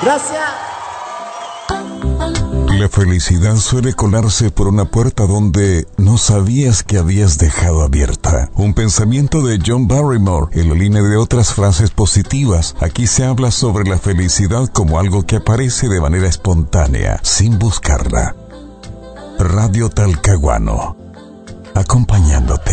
Gracias. La felicidad suele colarse por una puerta donde no sabías que habías dejado abierta. Un pensamiento de John Barrymore en la línea de otras frases positivas. Aquí se habla sobre la felicidad como algo que aparece de manera espontánea, sin buscarla. Radio Talcahuano, acompañándote.